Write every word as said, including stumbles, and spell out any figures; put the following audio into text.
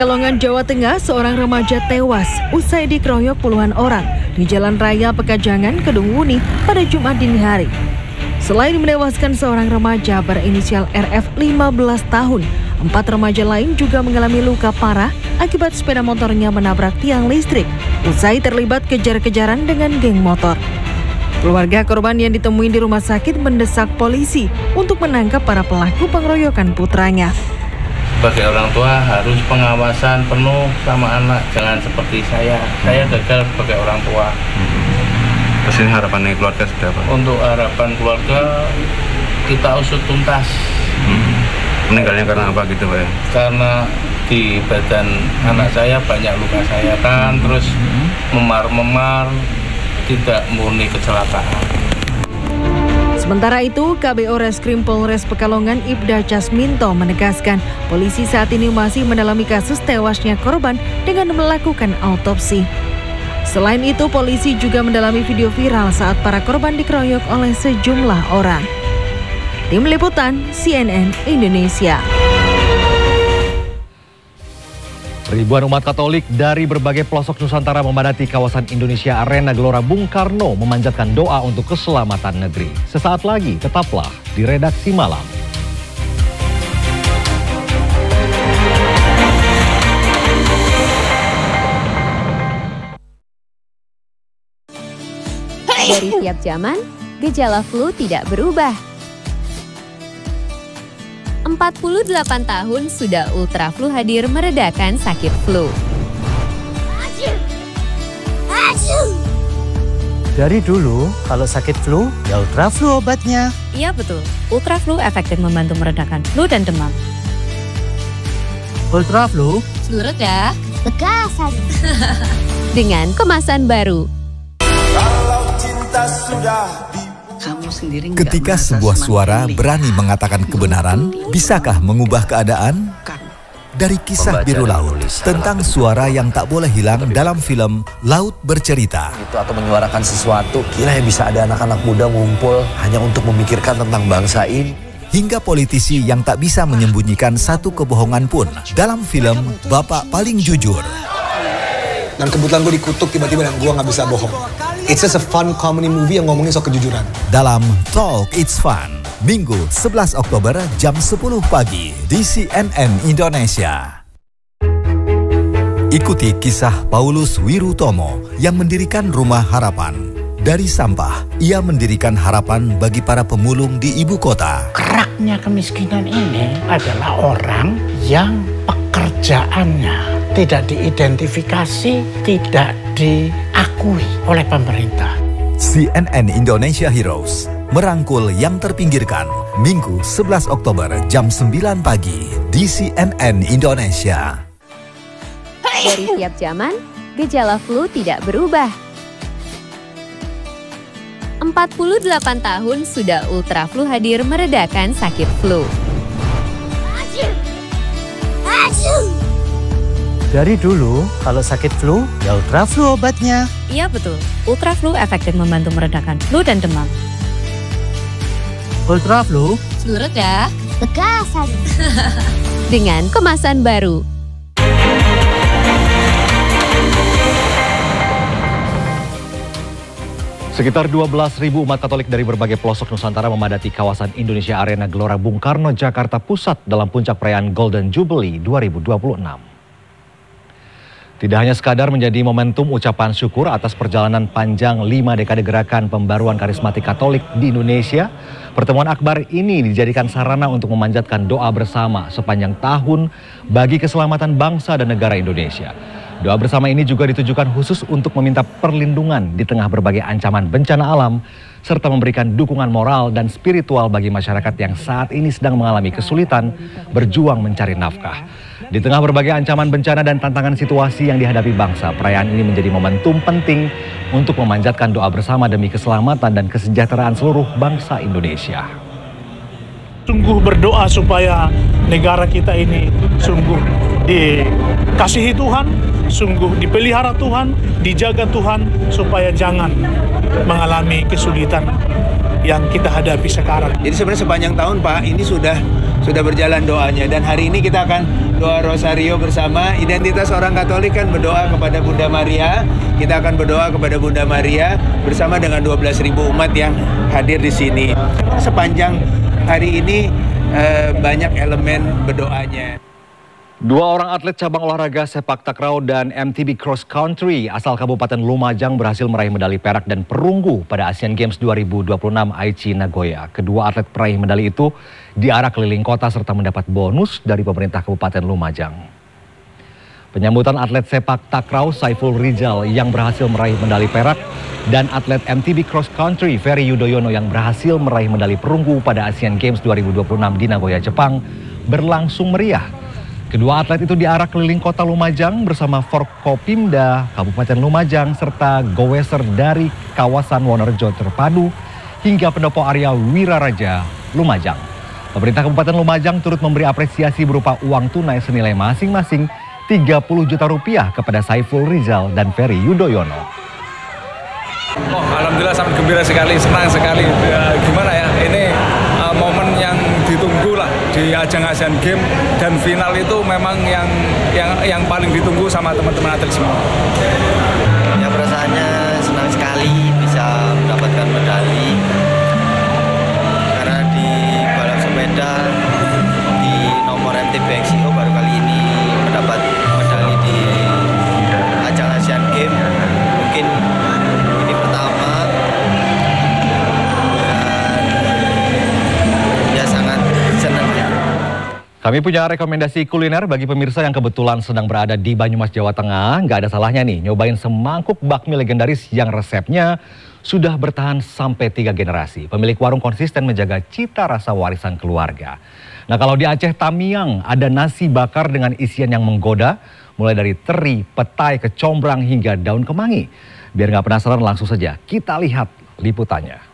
Pekalongan, Jawa Tengah, seorang remaja tewas usai dikeroyok puluhan orang di Jalan Raya Pekajangan, Kedung Wuni pada Jumat dini hari. Selain menewaskan seorang remaja berinisial R F lima belas tahun, empat remaja lain juga mengalami luka parah akibat sepeda motornya menabrak tiang listrik usai terlibat kejar-kejaran dengan geng motor. Keluarga korban yang ditemui di rumah sakit mendesak polisi untuk menangkap para pelaku pengeroyokan putranya. Sebagai orang tua harus pengawasan penuh sama anak, jangan seperti saya. Saya gagal sebagai orang tua. Terus ini harapannya keluarga sudah apa? Untuk harapan keluarga kita usut tuntas. Hmm. Meninggalnya karena apa gitu Pak ya? Karena di badan anak saya banyak luka sayatan, terus memar-memar, tidak murni kecelakaan. Sementara itu, K B O Reskrim Polres Pekalongan Ibda Casminto menegaskan polisi saat ini masih mendalami kasus tewasnya korban dengan melakukan autopsi. Selain itu, polisi juga mendalami video viral saat para korban dikeroyok oleh sejumlah orang. Tim Liputan C N N Indonesia. Ribuan umat Katolik dari berbagai pelosok Nusantara memadati kawasan Indonesia Arena Gelora Bung Karno memanjatkan doa untuk keselamatan negeri. Sesaat lagi, tetaplah di Redaksi Malam. Dari tiap zaman, gejala flu tidak berubah. empat puluh delapan tahun sudah Ultra Flu hadir meredakan sakit flu. Dari dulu, kalau sakit flu, ya Ultra Flu obatnya. Iya betul, Ultra Flu efektif membantu meredakan flu dan demam. Ultra Flu, flu reda, bekasan. Dengan kemasan baru. Kalau cinta sudah di Ketika sebuah suara berani mengatakan kebenaran, bisakah mengubah keadaan? Dari kisah Biru Laut tentang suara yang tak boleh hilang dalam film Laut Bercerita. Atau menyuarakan sesuatu, kira ya bisa ada anak-anak muda ngumpul hanya untuk memikirkan tentang bangsa ini. Hingga politisi yang tak bisa menyembunyikan satu kebohongan pun dalam film Bapak Paling Jujur. Dan kebetulan gue dikutuk tiba-tiba dan gue gak bisa bohong. It's just a fun comedy movie yang ngomongin soal kejujuran. Dalam Talk It's Fun, Minggu sebelas Oktober jam sepuluh pagi di C N N Indonesia. Ikuti kisah Paulus Wirutomo yang mendirikan Rumah Harapan. Dari sampah, ia mendirikan harapan bagi para pemulung di ibu kota. Keraknya kemiskinan ini adalah orang yang pekerjaannya tidak diidentifikasi, tidak diakui oleh pemerintah. C N N Indonesia Heroes merangkul yang terpinggirkan Minggu sebelas Oktober jam sembilan pagi di C N N Indonesia. Dari tiap zaman, gejala flu tidak berubah. empat puluh delapan tahun sudah Ultra Flu hadir meredakan sakit flu. Dari dulu, kalau sakit flu, ya Ultra Flu obatnya. Iya betul, Ultra Flu efektif membantu meredakan flu dan demam. Ultra Flu, flu reda, bekasan. Dengan kemasan baru. Sekitar dua belas ribu umat Katolik dari berbagai pelosok Nusantara memadati kawasan Indonesia Arena Gelora Bung Karno, Jakarta Pusat dalam puncak perayaan Golden Jubilee dua ribu dua puluh enam. Tidak hanya sekadar menjadi momentum ucapan syukur atas perjalanan panjang lima dekade gerakan pembaruan karismatik Katolik di Indonesia, pertemuan akbar ini dijadikan sarana untuk memanjatkan doa bersama sepanjang tahun bagi keselamatan bangsa dan negara Indonesia. Doa bersama ini juga ditujukan khusus untuk meminta perlindungan di tengah berbagai ancaman bencana alam, serta memberikan dukungan moral dan spiritual bagi masyarakat yang saat ini sedang mengalami kesulitan berjuang mencari nafkah. Di tengah berbagai ancaman bencana dan tantangan situasi yang dihadapi bangsa, perayaan ini menjadi momentum penting untuk memanjatkan doa bersama demi keselamatan dan kesejahteraan seluruh bangsa Indonesia. Sungguh berdoa supaya negara kita ini sungguh dikasihi Tuhan, sungguh dipelihara Tuhan, dijaga Tuhan, supaya jangan mengalami kesulitan yang kita hadapi sekarang. Jadi sebenarnya sepanjang tahun Pak, ini sudah sudah berjalan doanya. Dan hari ini kita akan doa rosario bersama. Identitas orang Katolik kan berdoa kepada Bunda Maria. Kita akan berdoa kepada Bunda Maria bersama dengan dua belas ribu umat yang hadir di sini. Sepanjang hari ini eh, banyak elemen berdoanya. Dua orang atlet cabang olahraga sepak takraw dan M T B Cross Country asal Kabupaten Lumajang berhasil meraih medali perak dan perunggu pada Asian Games dua ribu dua puluh enam Aichi Nagoya. Kedua atlet peraih medali itu diarak keliling kota serta mendapat bonus dari pemerintah Kabupaten Lumajang. Penyambutan atlet sepak takraw Saiful Rizal yang berhasil meraih medali perak dan atlet M T B Cross Country Ferry Yudhoyono yang berhasil meraih medali perunggu pada Asian Games dua ribu dua puluh enam di Nagoya, Jepang berlangsung meriah. Kedua atlet itu diarak keliling kota Lumajang bersama Forkopimda Kabupaten Lumajang serta goweser dari kawasan Wonorejo Terpadu hingga pendopo area Wiraraja Lumajang. Pemerintah Kabupaten Lumajang turut memberi apresiasi berupa uang tunai senilai masing-masing tiga puluh juta rupiah kepada Saiful Rizal dan Ferry Yudhoyono. Oh, alhamdulillah sangat gembira sekali, senang sekali. Ya, gimana ya, ini uh, momen yang ditunggu lah di ajang Asian Games dan final itu memang yang yang yang paling ditunggu sama teman-teman atlet semua. Ya perasaannya senang sekali bisa mendapatkan medali karena di balap sepeda di nomor M T B X I O baru kali ini mendapat medali di ajang Asian Games. Mungkin ini pertama dan ya sangat senang. Kami punya rekomendasi kuliner bagi pemirsa yang kebetulan sedang berada di Banyumas, Jawa Tengah. Nggak ada salahnya nih nyobain semangkuk bakmi legendaris yang resepnya sudah bertahan sampai tiga generasi. Pemilik warung konsisten menjaga cita rasa warisan keluarga. Nah kalau di Aceh Tamiang ada nasi bakar dengan isian yang menggoda, mulai dari teri, petai, kecombrang hingga daun kemangi. Biar nggak penasaran langsung saja kita lihat liputannya.